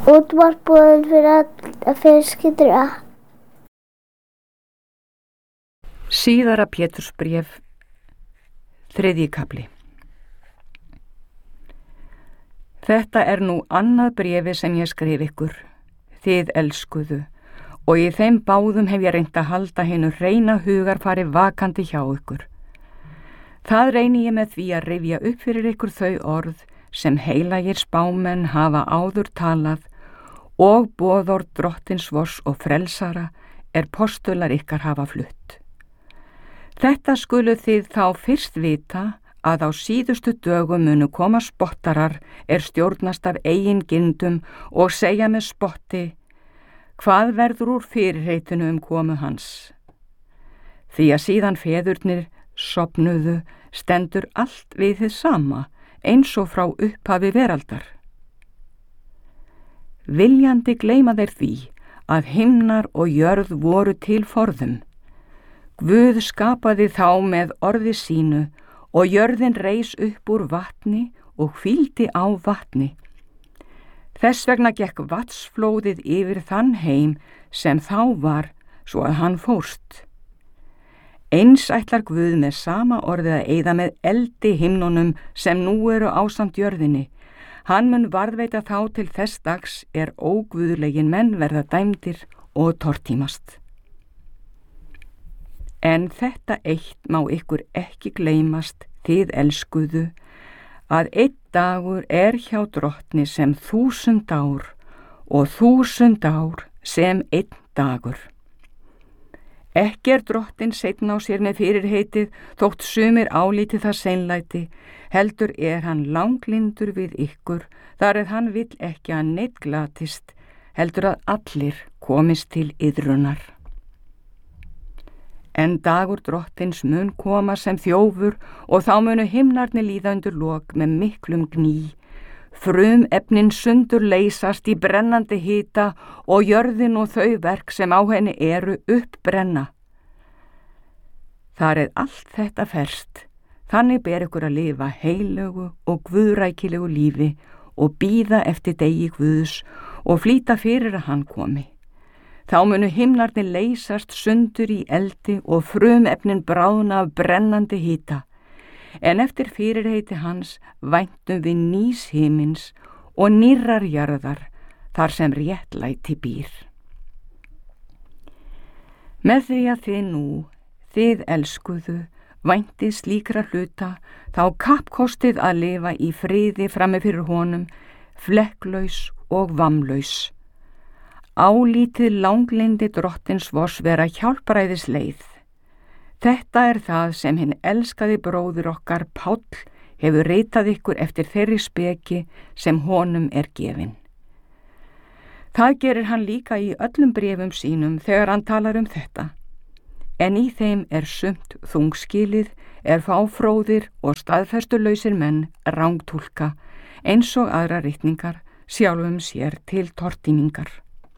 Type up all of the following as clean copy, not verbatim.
Útvarpað fyrir alla fjölskylduna. Síðara Pétursbréf, 3. kafli. Þetta er nú annað bréfi sem ég skrif ykkur, þið elskuðu, og í þeim báðum hef ég reynt að halda hinu hreina hugarfari vakandi hjá ykkur. Það reyni ég með því að rifja upp fyrir ykkur þau orð sem heilagir spámenn hafa áður talað og boðorð Drottins vors og frelsara postular ykkar hafa flutt. Þetta skuluð þið þá fyrst vita að á síðustu dögum munu koma spottarar stjórnast af eigin gindum og segja með spotti: hvað verður úr fyrirheitinu komu hans? Því að síðan feðurnir sofnuðu stendur allt við þið sama, eins og frá upphafi veraldar. Viljandi gleyma þeir því að himnar og jörð voru til forðum. Guð skapaði þá með orði sínu og jörðin reis upp úr vatni og hvíldi á vatni. Þess vegna gekk vatnsflóðið yfir þann heim sem þá var, svo að hann fórst. Eins ætlar Guð með sama orðið að eyða með eldi himnunum sem nú eru ásamt jörðinni. Hann mun varðveita þá til þess dags óguðlegin menn verða dæmdir og tortímast. En þetta eitt má ykkur ekki gleymast, þið elskuðu, að einn dagur hjá Drottni sem 1000 ár og 1000 ár sem einn dagur. Ekki Drottinn seinn á sér með fyrirheitið, þótt sumir álíti það seinlæti, heldur hann langlyndur við ykkur, þar hann vill ekki að neinn glatist, heldur að allir komist til iðrunar. En dagur Drottins mun koma sem þjófur og þá munu himnarnir líða undir lok með miklum gný. Frumefnin sundur leysast í brennandi hita og jörðin og þau verk sem á henni uppbrenna. Þar allt þetta ferst, þannig ber ykkur að lifa heilögu og guðrækilegu lífi og bíða eftir degi Guðs og flýta fyrir að hann komi. Þá munu himnarnir leysast sundur í eldi og frumefnin bráðna af brennandi hita. En eftir fyrirheiti hans væntum við nýs himins og nýrrar jarðar, þar sem réttlæti býr. Með því að þið elskuðu, væntið slíkra hluta, þá kappkostið að lifa í friði frammi fyrir honum, flekklaus og vammlaus. Álítið langlindi Drottins vors vera hjálparæðisleið. Þetta það sem hinn elskaði bróðir okkar Páll hefur ritað ykkur eftir þeirri speki sem honum gefin. Það gerir hann líka í öllum bréfum sínum þegar hann talar þetta. En í þeim sumt þungskilið, fáfróðir og staðfestulausir menn rangtúlka, eins og aðra ritningar sjálfum sér til tortímingar.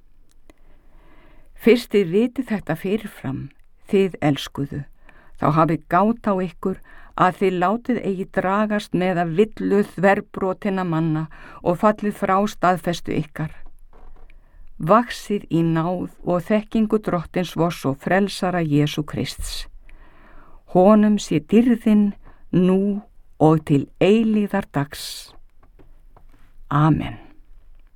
Fyrst þið vitið þetta fyrirfram, þið elskuðu, þá hafið gát á ykkur að þið látið eigi dragast með að villuð þverbrotinna manna og fallið frá staðfestu ykkar. Vaxið í náð og þekkingu Drottins vors og frelsara Jesú Krists. Honum sé dýrðin nú og til eilíðar dags. Amen.